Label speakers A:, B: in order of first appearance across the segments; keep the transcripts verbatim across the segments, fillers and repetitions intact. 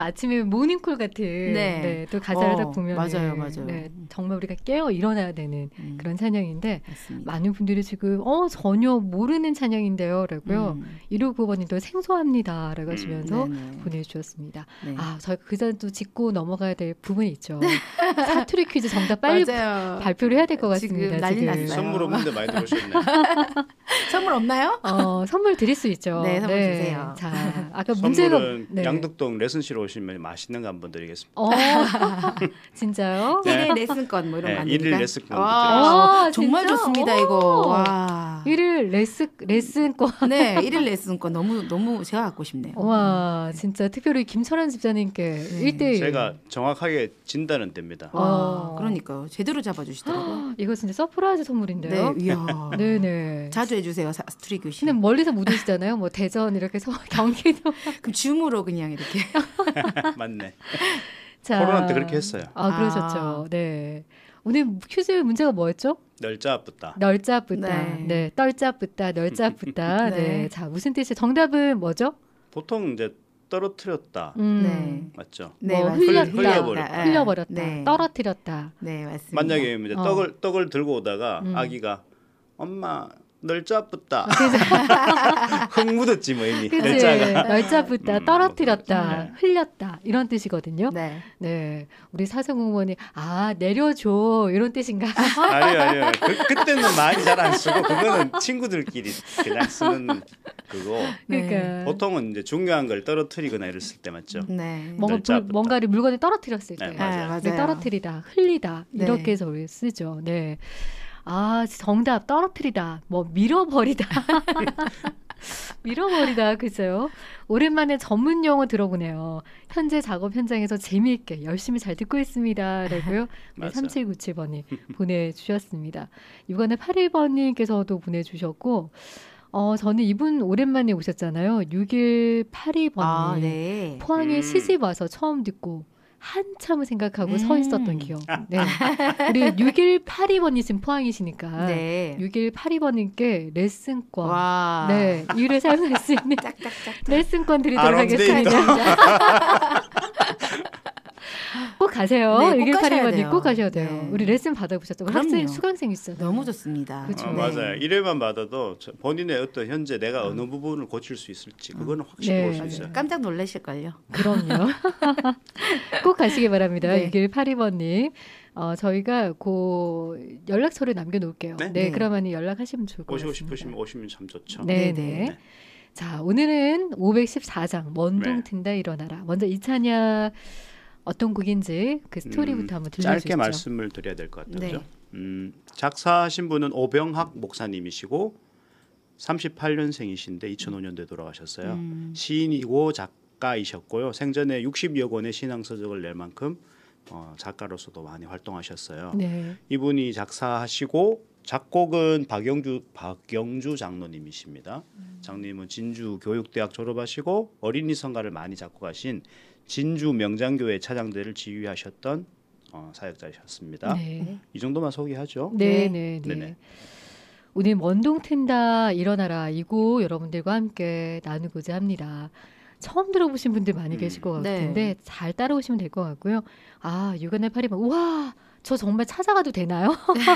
A: 아침에 모닝콜 같은 네. 네, 또 가사를
B: 어,
A: 딱 보면
B: 맞아요, 맞아요.
A: 네, 정말 우리가 깨어 일어나야 되는 음. 그런 찬양인데
B: 맞습니다.
A: 많은 분들이 지금 어 전혀 모르는 찬양인데요, 라고요.
B: 음.
A: 일오구오 번님도 생소합니다, 라고 하시면서
B: 음,
A: 보내주셨습니다.
B: 네.
A: 아, 저희가 그 전에 또 짚고 넘어가야 될 부분이 있죠. 사투리 퀴즈 정답 빨리
B: 맞아요.
A: 발표를 해야 될 것 같습니다.
B: 지금 난리 났어요.
C: 선물 없는데 많이 들으셨네.
B: 선물 없나요?
A: 어, 선물 드릴 수 있죠.
B: 네, 선물 네. 주세요.
A: 자, 아까 문제가
C: 선물은 네. 양덕동 레슨실로 오시면 맛있는 거 한번 드리겠습니다.
A: 어, 진짜요?
B: 네. 일일 레슨권 뭐 이런 거
C: 네, 일일 레슨권
B: 아, 정말 진짜? 좋습니다. 이거. 와.
A: 일일 레슨 레슨권.
B: 네, 일일 레슨권 너무 너무 제가 갖고 싶네요.
A: 와, 진짜 특별히 김철환 집사님께 네. 일 대일.
C: 제가 정확하게 진단은 됩니다.
B: 와, 그러니까요. 제대로 잡아주시더라고요.
A: 이거 진짜 서프라이즈 선물인데요.
B: 네, 이야.
A: 네네.
B: 자주 해주세요, 사투리 교실.
A: 근데 멀리서 못 오시잖아요. 뭐 대전 이렇게 서 경기도.
B: 그럼 줌으로 그냥 이렇게.
C: 맞네.
A: 자,
C: 코로나 때 그렇게 했어요.
A: 아, 그러셨죠. 아. 네. 오늘 퀴즈 문제가 뭐였죠?
C: 널짜 붙다.
A: 널짜 붙다. 네. 네. 떨짜 붙다. 널짜 붙다. 네. 네. 자, 무슨 뜻이에요? 정답은 뭐죠?
C: 보통 이제 떨어뜨렸다.
A: 음.
B: 네.
C: 맞죠?
A: 네,
C: 뭐
A: 흘렸다.
C: 흘려버렸다.
A: 흘려버렸다.
B: 네.
A: 떨어뜨렸다.
B: 네, 맞습니다.
C: 만약에 이제
A: 어.
C: 떡을 떡을 들고 오다가
A: 음.
C: 아기가 엄마 널짜 붙다. 흥 묻었지 뭐 이미.
A: 그치?
C: 널짜가.
A: 널짜 붙다.
C: 음,
A: 떨어뜨렸다.
C: 네.
A: 흘렸다. 이런 뜻이거든요.
B: 네.
A: 네. 우리 사생공무원이 아 내려줘 이런 뜻인가?
C: 아니요 아니요. 그, 그때는 많이 잘 안 쓰고 그거는 친구들끼리 그냥 쓰는 그거.
A: 그러니까
C: 보통은 이제 중요한 걸 떨어뜨리거나 이랬을 때 맞죠.
B: 네.
A: 뭔가 물, 뭔가를 물건을 떨어뜨렸을 때
C: 네, 맞아요.
B: 맞아요.
A: 네, 떨어뜨리다, 흘리다
B: 네.
A: 이렇게 해서 우리 쓰죠. 네. 아 정답 떨어뜨리다, 뭐 밀어버리다, 밀어버리다 그죠? 오랜만에 전문 용어 들어보네요. 현재 작업 현장에서 재미있게 열심히 잘 듣고 있습니다라고요. 네, 삼칠구칠 번이 보내주셨습니다. 이번에 팔일 번님께서도 보내주셨고. 어, 저는 이분 오랜만에 오셨잖아요. 육일팔이 번님.
B: 아, 네.
A: 포항에
C: 음.
A: 시집 와서 처음 듣고 한참을 생각하고
B: 음.
A: 서 있었던 기억. 네. 우리 육일팔이 번이 지금 포항이시니까
B: 네.
A: 육일팔이 번님께 레슨권.
B: 와.
A: 네. 일회 사용할 수 있는 레슨권 드리도록 하겠습니다. 꼭 가세요.
B: 네, 꼭
A: 육일팔이 번님
B: 가셔야 돼요.
A: 꼭 가셔야 돼요.
B: 네.
A: 우리 레슨 받아보셨죠? 학생, 수강생 있어요.
B: 너무 좋습니다.
A: 그렇죠.
C: 아, 맞아요. 일회만 받아도 본인의 어떤 현재 내가 어느 부분을 고칠 수 있을지 그거는 확실히
A: 네.
C: 볼 수 있어요.
B: 깜짝 놀라실걸요.
A: 그럼요. 꼭 가시기 바랍니다.
B: 네.
A: 육일팔이 번님. 어, 저희가 그 연락처를 남겨놓을게요. 네,
B: 네.
A: 그러면 연락하시면 좋을 것
C: 오시고
A: 같습니다.
C: 싶으시면 오시면 참 좋죠.
A: 네,
B: 네,
A: 네.
B: 네.
A: 자, 오늘은 오백십사 장 먼동
C: 네.
A: 튼다 일어나라. 먼저 이 찬양 어떤 곡인지 그 스토리부터
C: 음,
A: 한번 들려주시죠.
C: 짧게 말씀을 드려야 될 것 같아요.
B: 네.
C: 음, 작사하신 분은 오병학 목사님이시고 삼십팔 년생이신데 이천오 년도에 돌아가셨어요.
B: 음.
C: 시인이고 작가이셨고요. 생전에 육십여 권의 신앙서적을 낼 만큼 어, 작가로서도 많이 활동하셨어요.
A: 네.
C: 이분이 작사하시고 작곡은 박영주 박영주 장로님이십니다.
A: 음.
C: 장님은 진주 교육대학 졸업하시고 어린이 성가를 많이 작곡하신 진주 명장교회 차장대를 지휘하셨던 어, 사역자이셨습니다.
A: 네.
C: 이 정도만 소개하죠.
A: 네,
B: 네.
A: 네, 네.
C: 네네.
A: 오늘 먼동 튼다 일어나라 이 곡 여러분들과 함께 나누고자 합니다. 처음 들어보신 분들 많이
C: 음.
A: 계실 것
B: 네.
A: 같은데 잘 따라오시면 될 것 같고요. 아, 육안의 팔이 번 우와, 저 정말 찾아가도 되나요?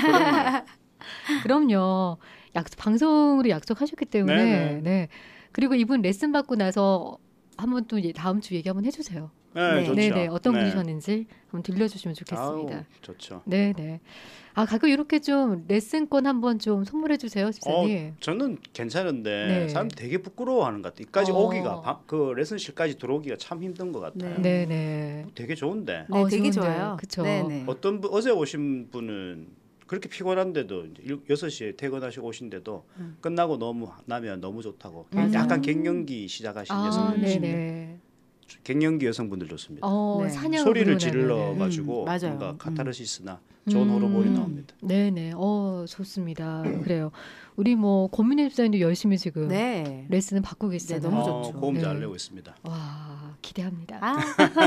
A: 그럼요. 약 방송으로 약속하셨기 때문에
C: 네네.
A: 네. 그리고 이분 레슨 받고 나서 한번 또 다음 주 얘기 한번 해주세요.
C: 네,
B: 네.
C: 좋죠.
A: 네네, 어떤
C: 네.
A: 분이셨는지 한번 들려주시면 좋겠습니다.
C: 아우, 좋죠.
A: 네네. 아, 가끔 이렇게 좀 레슨권 한번 좀 선물해 주세요,
C: 어,
A: 집사님.
C: 저는 괜찮은데
A: 네.
C: 사람들 되게 부끄러워하는 것 같아요. 이까지
A: 어.
C: 오기가 바, 그 레슨실까지 들어오기가 참 힘든 것 같아요.
B: 네.
A: 네네.
C: 되게 좋은데
B: 네,
A: 어,
B: 되게
A: 좋은데요.
B: 좋아요.
A: 그쵸.
B: 네, 네.
C: 어떤 분 어제 오신 분은 그렇게 피곤한데도 이제 일- 여섯 시에 퇴근하시고 오신데도
B: 음.
C: 끝나고 너무 나면 너무 좋다고
A: 음.
C: 약간 갱년기 시작하신
A: 아,
C: 여성분이신데
A: 네네.
C: 갱년기 여성분들 좋습니다.
A: 어,
B: 네.
A: 사냥을
C: 소리를
A: 부르는,
C: 질러
A: 네네.
C: 가지고
B: 음, 맞아요.
C: 뭔가
B: 음.
C: 카타르시스나 좋은
A: 음.
C: 호르몬이 나옵니다.
A: 네네. 어, 좋습니다. 그래요. 우리 뭐 권민혜 집사님도 열심히 지금
B: 네.
A: 레슨을 받고 계시잖아요.
B: 너무
C: 어,
B: 좋죠.
C: 고음
A: 네.
C: 잘 내고 있습니다.
A: 와, 기대합니다.
B: 아,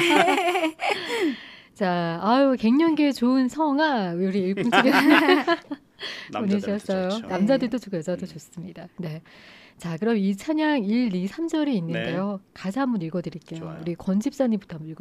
A: 자, 아유, 갱년기에 좋은 성아 우리 일꾼집에
C: 남자들한테
A: 보내주셨어요.
C: 좋죠.
A: 남자들도 좋고 여자도 좋습니다. 네. 자, 그럼 이 찬양 일, 이, 삼 절이 있는데요. 가사 한번 읽어드릴게요.
C: 좋아요.
A: 우리 권 집사님부터 한번 읽어